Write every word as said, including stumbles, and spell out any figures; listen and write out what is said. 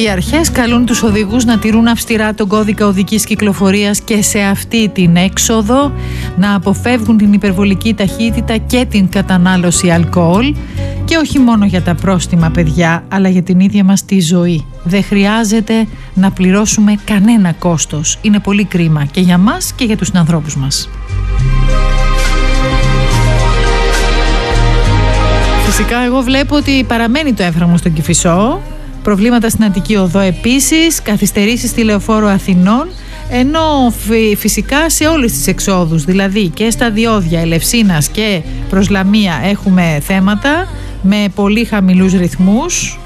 Οι αρχές καλούν τους οδηγούς να τηρούν αυστηρά τον κώδικα οδικής κυκλοφορίας και σε αυτή την έξοδο να αποφεύγουν την υπερβολική ταχύτητα και την κατανάλωση αλκοόλ, και όχι μόνο για τα πρόστιμα, παιδιά, αλλά για την ίδια μας τη ζωή. Δεν χρειάζεται να πληρώσουμε κανένα κόστος. Είναι πολύ κρίμα και για μας και για τους ανθρώπους μας. Φυσικά εγώ βλέπω ότι παραμένει το έμφραγμο στον Κηφισό, προβλήματα στην Αττική Οδό επίσης, καθυστερήσεις στη Λεωφόρο Αθηνών, ενώ φυσικά σε όλες τις εξόδους, δηλαδή και στα διόδια Ελευσίνας και προς Λαμία έχουμε θέματα με πολύ χαμηλούς ρυθμούς,